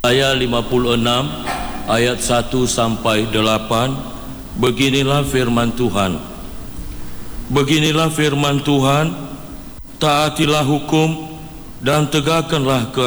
Ayat 56 ayat 1 sampai 8. Beginilah firman Tuhan. Beginilah firman Tuhan, taatilah hukum dan tegakkanlah